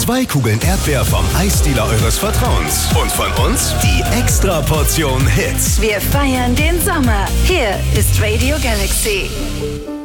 2 Kugeln Erdbeer vom Eisdealer eures Vertrauens. Und von uns die extra Portion Hits. Wir feiern den Sommer. Hier ist Radio Galaxy.